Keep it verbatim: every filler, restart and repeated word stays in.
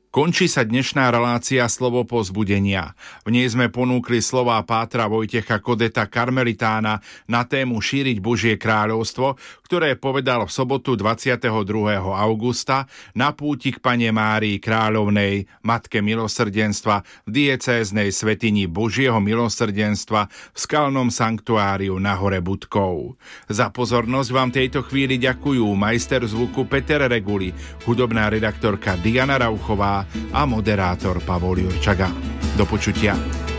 Končí sa dnešná relácia Slovo povzbudenia. V nej sme ponúkli slová pátra Vojtecha Kodeta Karmelitána na tému Šíriť Božie kráľovstvo, ktoré povedal v sobotu dvadsiateho druhého augusta na púti k Panne Márii Kráľovnej, Matke milosrdenstva v diecéznej svätyni Božieho milosrdenstva v skalnom sanktuáriu na hore Budkov. Za pozornosť vám tejto chvíli ďakujú majster zvuku Peter Reguli, hudobná redaktorka Diana Rauchová a moderátor Pavol Jurčaga. Do počutia.